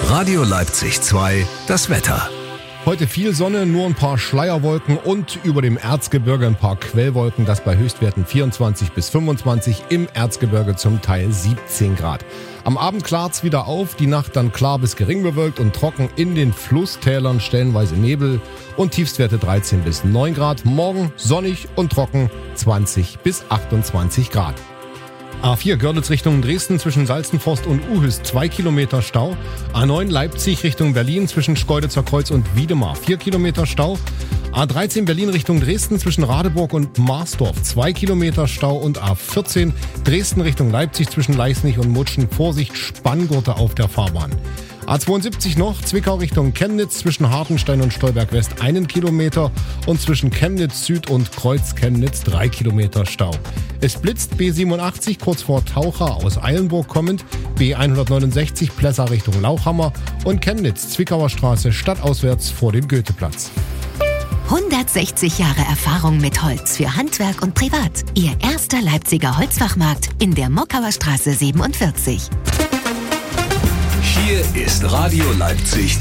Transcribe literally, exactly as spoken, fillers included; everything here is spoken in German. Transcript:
Radio Leipzig zwei, das Wetter. Heute viel Sonne, nur ein paar Schleierwolken und über dem Erzgebirge ein paar Quellwolken, das bei Höchstwerten vierundzwanzig bis fünfundzwanzig, im Erzgebirge zum Teil siebzehn Grad. Am Abend klart's wieder auf, die Nacht dann klar bis gering bewölkt und trocken, in den Flusstälern stellenweise Nebel und Tiefstwerte dreizehn bis neun Grad. Morgen sonnig und trocken, zwanzig bis achtundzwanzig Grad. A vier Görlitz Richtung Dresden zwischen Salzenforst und Uhüst zwei Kilometer Stau. A neun Leipzig Richtung Berlin zwischen Schkeuditzer Kreuz und Wiedemar vier Kilometer Stau. A dreizehn Berlin Richtung Dresden zwischen Radeburg und Marsdorf zwei Kilometer Stau. Und A vierzehn Dresden Richtung Leipzig zwischen Leisnig und Mutschen. Vorsicht, Spanngurte auf der Fahrbahn. A zweiundsiebzig noch, Zwickau Richtung Chemnitz zwischen Hartenstein und Stolberg West einen Kilometer und zwischen Chemnitz Süd und Kreuz Chemnitz drei Kilometer Stau. Es blitzt B siebenundachtzig kurz vor Taucher aus Eilenburg kommend, B hundertneunundsechzig Plessa Richtung Lauchhammer und Chemnitz Zwickauer Straße stadtauswärts vor dem Goetheplatz. hundertsechzig Jahre Erfahrung mit Holz für Handwerk und Privat. Ihr erster Leipziger Holzfachmarkt in der Mockauer Straße siebenundvierzig. Hier ist Radio Leipzig